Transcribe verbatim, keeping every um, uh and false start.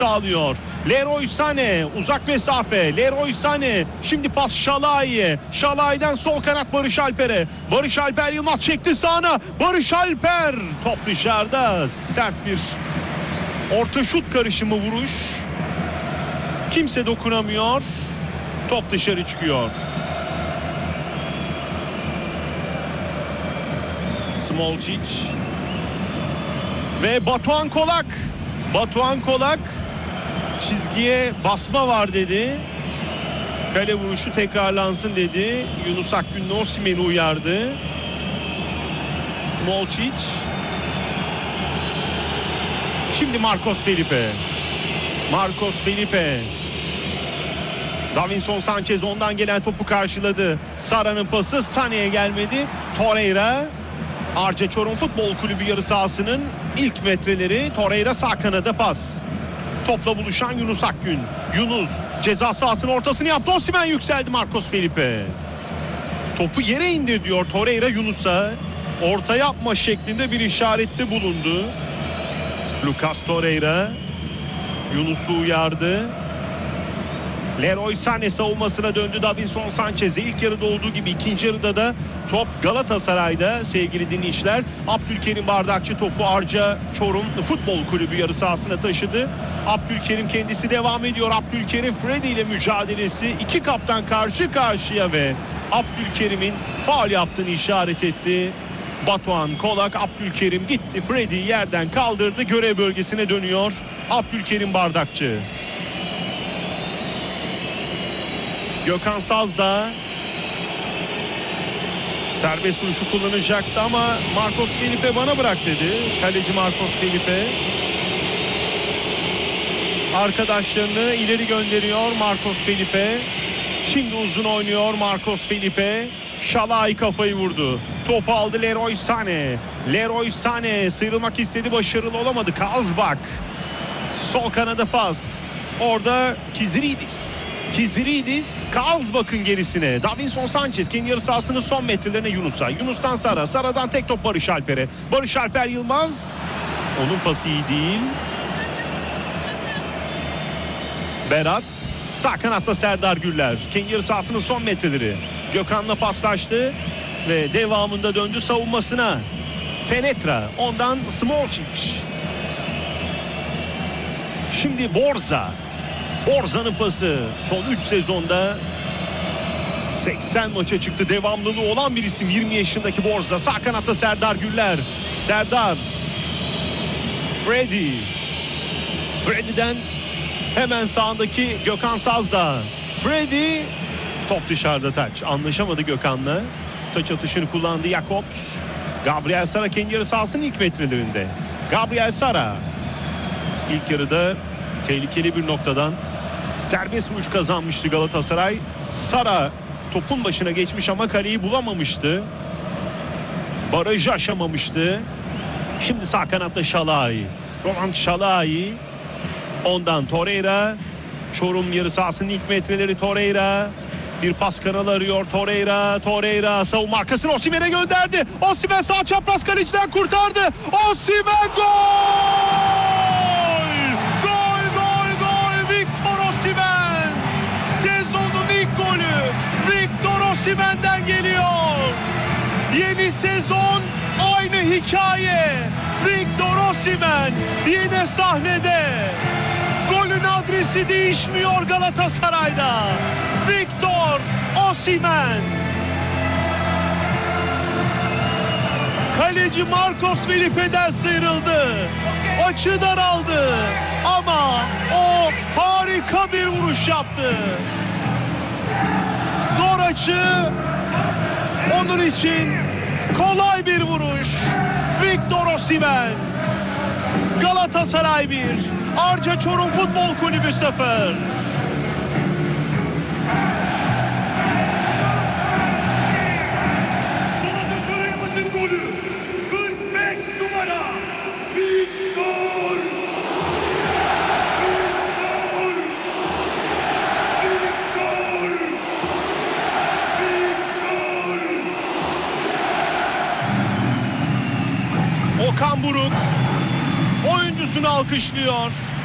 sağlıyor. Leroy Sané uzak mesafe. Leroy Sané şimdi pas Şalai'ye. Şalai'den sol kanat Barış Alper'e. Barış Alper Yılmaz çekti sağına. Barış Alper top dışarıda. Sert bir orta şut karışımı vuruş. Kimse dokunamıyor. Top dışarı çıkıyor. Smolcic ve Batuhan Kolak. Batuhan Kolak çizgiye basma var dedi. Kale vuruşu tekrarlansın dedi. Yunus Akgün Osimhen'i uyardı. Smolcic. Şimdi Marcos Felipe. Marcos Felipe. Davinson Sanchez ondan gelen topu karşıladı. Sara'nın pası Sané'ye gelmedi. Torreira. Arca Çorum Futbol Kulübü yarı sahasının ilk metreleri. Torreira sağ kanada pas. Topla buluşan Yunus Akgün. Yunus ceza sahasının ortasını yaptı. Osimhen yükseldi. Marcos Felipe. Topu yere indir diyor Torreira Yunus'a. Orta yapma şeklinde bir işarette bulundu. Lucas Torreira Yunus'u uyardı. Leroy Sané savunmasına döndü Davinson Sanchez'e. İlk yarıda olduğu gibi ikinci yarıda da top Galatasaray'da sevgili dinleyiciler. Abdülkerim Bardakçı topu Arca Çorum Futbol Kulübü yarı sahasına taşıdı. Abdülkerim kendisi devam ediyor. Abdülkerim Freddy ile mücadelesi. İki kaptan karşı karşıya ve Abdülkerim'in faul yaptığını işaret etti. Batuhan Kolak. Abdülkerim gitti. Freddy yerden kaldırdı. Görev bölgesine dönüyor Abdülkerim Bardakçı. Gökhan Saz da serbest vuruşu kullanacaktı ama Marcos Felipe bana bırak dedi. Kaleci Marcos Felipe. Arkadaşlarını ileri gönderiyor Marcos Felipe. Şimdi uzun oynuyor Marcos Felipe. Şalai kafayı vurdu. Topu aldı Leroy Sané. Leroy Sané sıyrılmak istedi, başarılı olamadı. Kazbak. Sol kanada pas. Orada Kiziridis. Kiziridis, Kazbak'ın gerisine. Davinson Sanchez kendi yarı sahasının son metrelerine Yunus'a. Yunus'tan Sara. Sara'dan tek top Barış Alper'e. Barış Alper Yılmaz. Onun pası iyi değil. Berat. Sağ kanatta Serdar Gürler. Kendi yarı sahasının son metreleri. Gökhan'la paslaştı ve devamında döndü savunmasına. Penetra. Ondan Smolcic. Şimdi Borza. Borza'nın pası. Son üç sezonda seksen maça çıktı. Devamlılığı olan bir isim. yirmi yaşındaki Borza. Sağ kanatta Serdar Gürler. Serdar. Freddy. Freddy'den hemen sağındaki Gökhan Sazda. Freddy. Top dışarıda taç. Anlaşamadı Gökhan'la. Taç atışını kullandı Jakobs. Gabriel Sara kendi yarı sahasının ilk metrelerinde. Gabriel Sara. İlk yarıda tehlikeli bir noktadan serbest vuruş kazanmıştı Galatasaray. Sara topun başına geçmiş ama kaleyi bulamamıştı. Barajı aşamamıştı. Şimdi sağ kanatta Şalai. Roland Şalai. Ondan Torreira. Çorum yarı sahasının ilk metreleri Torreira. Bir pas kanalı arıyor Torreira. Torreira savunma arkasını Osimhen'e gönderdi. Osimhen sağ çapraz kaleciden kurtardı. Osimhen gol! Gol, gol, gol! Victor Osimhen! Sezonun ilk golü Victor Osimhen'den geliyor. Yeni sezon, aynı hikaye. Victor Osimhen yine sahnede. Golün adresi değişmiyor Galatasaray'da. Victor Osimhen. Kaleci Marcos Felipe'den sıyrıldı. Açı daraldı. Ama o harika bir vuruş yaptı. Zor açı. Onun için kolay bir vuruş. Victor Osimhen. Galatasaray bir. Arca Çorum Futbol Kulübü sıfır. Galatasaray'ımızın golü kırk beş numara Victor. Victor. Victor. Victor. Okan Buruk oyuncusunu alkışlıyor.